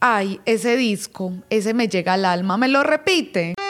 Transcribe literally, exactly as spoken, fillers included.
Ay, ese disco, ese me llega al alma, ¿me lo repite?